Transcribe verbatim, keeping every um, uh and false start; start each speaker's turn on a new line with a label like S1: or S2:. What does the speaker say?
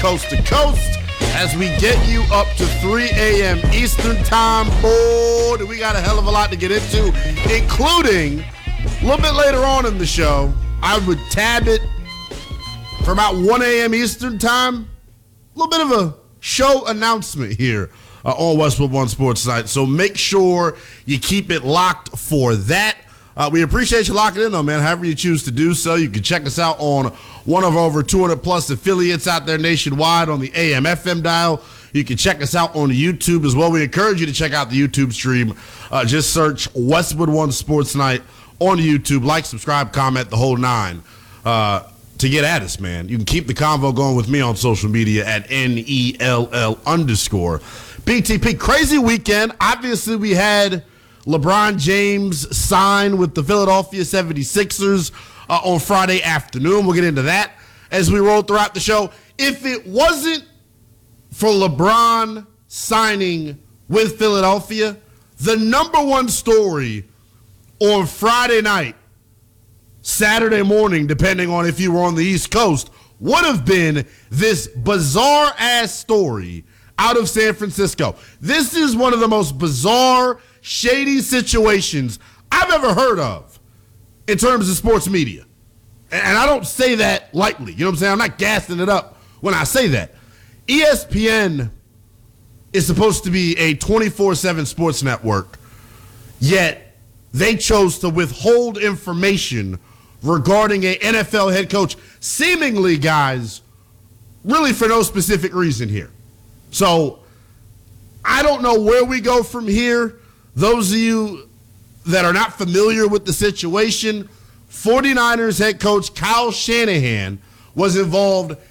S1: coast to coast as we get you up to three a.m. Eastern time. Boy, we got a hell of a lot to get into, including a little bit later on in the show, I would tab it for about one a.m. Eastern time. A little bit of a show announcement here uh, on Westwood One Sports Night. So make sure you keep it locked for that. Uh, we appreciate you locking in, though, man. However you choose to do so, you can check us out on one of our over two hundred plus affiliates out there nationwide on the A M F M dial. You can check us out on YouTube as well. We encourage you to check out the YouTube stream. Uh, just search Westwood One Sports Night on YouTube. Like, subscribe, comment, the whole nine uh, to get at us, man. You can keep the convo going with me on social media at N E L L underscore B T P. Crazy weekend. Obviously, we had LeBron James sign with the Philadelphia seventy-sixers uh, on Friday afternoon. We'll get into that as we roll throughout the show. If it wasn't for LeBron signing with Philadelphia, the number one story on Friday night, Saturday morning, depending on if you were on the East Coast, would have been this bizarre-ass story out of San Francisco. This is one of the most bizarre, shady situations I've ever heard of in terms of sports media. And I don't say that lightly. You know what I'm saying? I'm not gassing it up when I say that. E S P N is supposed to be a twenty-four seven sports network, yet they chose to withhold information regarding an N F L head coach, seemingly, guys, really for no specific reason here. So I don't know where we go from here. Those of you that are not familiar with the situation, 49ers head coach Kyle Shanahan was involved